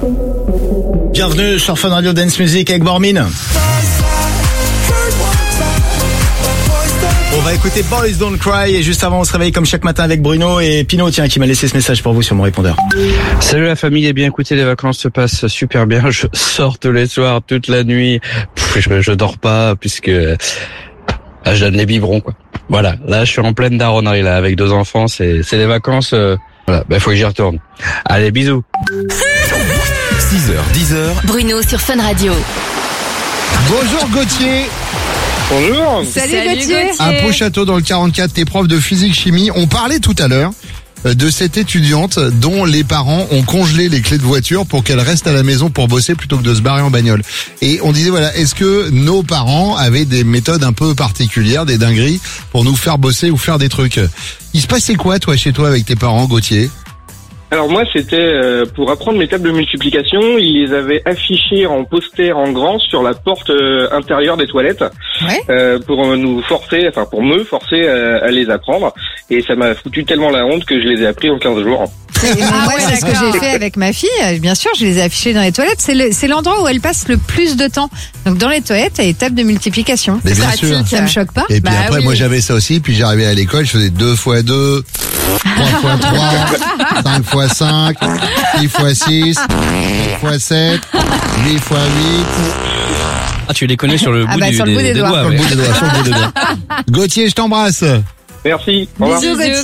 Bienvenue sur Fun Radio Dance Music avec Bormin. On va écouter Boys Don't Cry et juste avant on se réveille comme chaque matin avec Bruno et Pino, tiens, qui m'a laissé ce message pour vous sur mon répondeur. Salut la famille, et bien écoutez, les vacances se passent super bien. Je sors tous les soirs, toute la nuit. Je dors pas puisque je donne les biberons, quoi. Voilà, là je suis en pleine daronnerie là avec 2 enfants, c'est les vacances. Voilà, faut que j'y retourne. Allez, bisous. 6h, 10h. Bruno sur Fun Radio. Bonjour Gauthier. Bonjour. Salut Gauthier. À Pau-Château dans le 44, t'es prof de physique-chimie. On parlait tout à l'heure de cette étudiante dont les parents ont congelé les clés de voiture pour qu'elle reste à la maison pour bosser plutôt que de se barrer en bagnole. Et on disait voilà, est-ce que nos parents avaient des méthodes un peu particulières, des dingueries pour nous faire bosser ou faire des trucs? Il se passait quoi toi chez toi avec tes parents, Gauthier? Alors moi, c'était pour apprendre mes tables de multiplication. Ils les avaient affichées en poster en grand sur la porte intérieure des toilettes, pour nous forcer, enfin pour me forcer à les apprendre. Et ça m'a foutu tellement la honte que je les ai appris en 15 jours. Moi, c'est ce que j'ai fait avec ma fille. Bien sûr, je les ai affichés dans les toilettes. C'est l'endroit où elle passe le plus de temps. Donc, dans les toilettes, il y a les tables de multiplication. Mais C'est bien sûr. pratique. Ça me choque pas. Et puis après, oui. moi j'avais ça aussi, puis j'arrivais à l'école, je faisais 2 x 2, 3 x 3, 5 x 5, 6 x 6, 7 x 7, 8 x 8. Ah, tu les connais sur le bout, sur le bout des doigts. Sur le bout des doigts, sur le bout des doigts. Gauthier, je t'embrasse. Merci. Au revoir. Bisous, Gauthier.